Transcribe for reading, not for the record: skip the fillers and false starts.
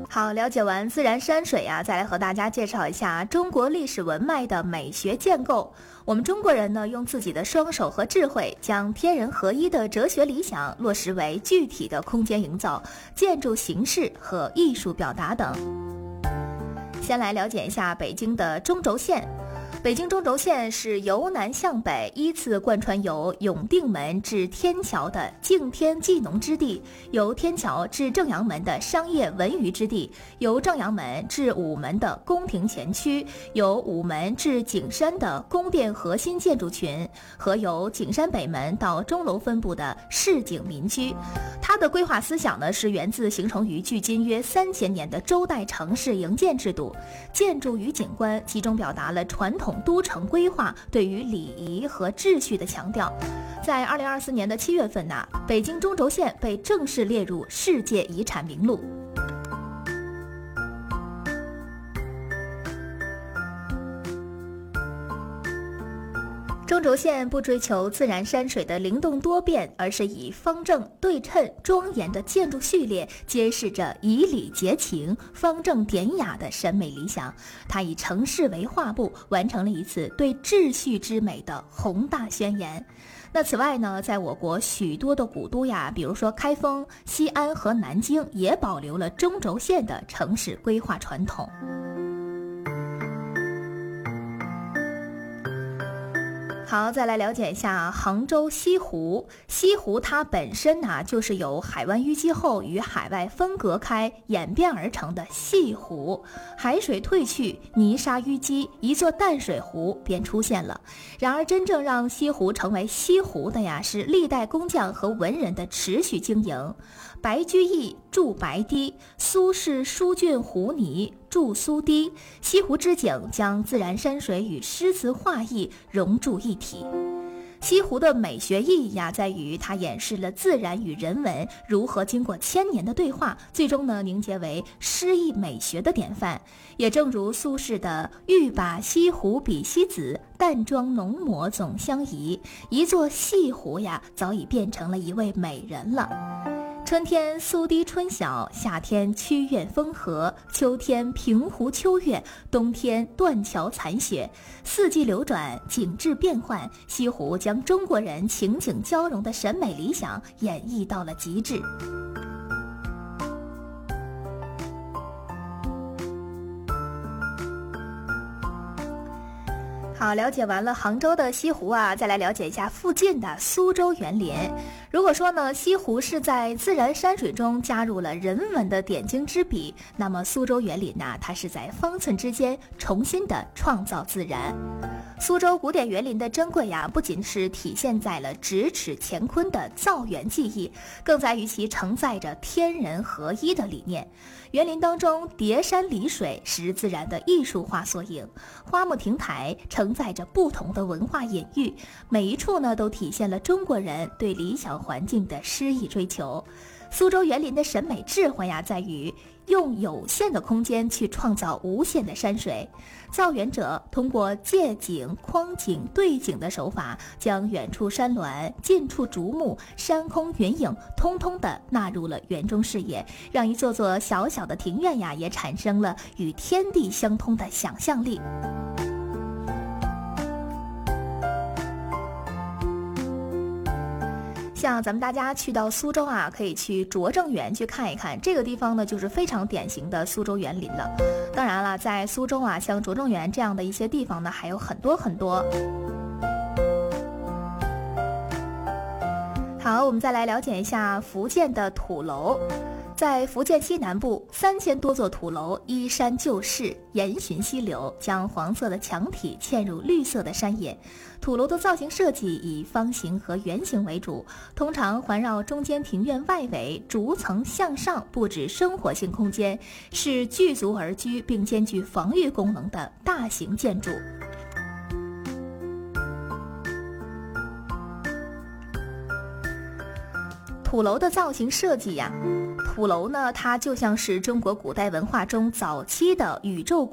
好，了解完自然山水再来和大家介绍一下中国历史文脉的美学建构。我们中国人呢，用自己的双手和智慧，将天人合一的哲学理想落实为具体的空间营造、建筑形式和艺术表达等。先来了解一下北京的中轴线。北京中轴线是由南向北依次贯穿由永定门至天桥的敬天祭农之地，由天桥至正阳门的商业文娱之地，由正阳门至午门的宫廷前区，由午门至景山的宫殿核心建筑群，和由景山北门到钟楼分布的市井民居。它的规划思想呢，是源自形成于距今约3000年的周代城市营建制度，建筑与景观集中表达了传统都城规划对于礼仪和秩序的强调。在2024年的7月份北京中轴线被正式列入世界遗产名录。中轴线不追求自然山水的灵动多变，而是以方正、对称、庄严的建筑序列揭示着以礼节情、方正典雅的审美理想。它以城市为画布，完成了一次对秩序之美的宏大宣言。那此外呢，在我国许多的古都比如说开封、西安和南京，也保留了中轴线的城市规划传统。好，再来了解一下杭州西湖。西湖它本身就是由海湾淤积后与海外分隔开演变而成的细湖，海水退去，泥沙淤积，一座淡水湖便出现了。然而真正让西湖成为西湖的是历代工匠和文人的持续经营。白居易著白堤，苏轼书卷湖泥著苏堤，西湖之景将自然山水与诗词画意融铸一体。西湖的美学意义在于它演示了自然与人文如何经过1000年的对话，最终凝结为诗意美学的典范。也正如苏轼的欲把西湖比西子，淡妆浓抹总相宜，一座西湖早已变成了一位美人了。春天苏堤春晓，夏天曲院风荷，秋天平湖秋月，冬天断桥残雪，四季流转，景致变换，西湖将中国人情景交融的审美理想演绎到了极致。好，了解完了杭州的西湖再来了解一下附近的苏州园林。如果说呢，西湖是在自然山水中加入了人文的点睛之笔，那么苏州园林它是在方寸之间重新的创造自然。苏州古典园林的珍贵不仅是体现在了咫尺乾坤的造园技艺，更在于其承载着天人合一的理念。园林当中叠山离水是自然的艺术化缩影，花木亭台承载着不同的文化隐喻，每一处都体现了中国人对理想环境的诗意追求。苏州园林的审美智慧在于用有限的空间去创造无限的山水。造园者通过借景、框景、对景的手法，将远处山峦、近处竹木、山空云影通通的纳入了园中视野，让一座座小小的庭院也产生了与天地相通的想象力。像咱们大家去到苏州可以去拙政园去看一看，这个地方呢就是非常典型的苏州园林了。当然了，在苏州像拙政园这样的一些地方呢还有很多很多。好，我们再来了解一下福建的土楼。在福建西南部3000多座土楼依山就势，沿循溪流，将黄色的墙体嵌入绿色的山野。土楼的造型设计以方形和圆形为主，通常环绕中间庭院外围，逐层向上布置生活性空间，是聚足而居并兼具防御功能的大型建筑。土楼的造型设计土楼呢，它就像是中国古代文化中早期的宇宙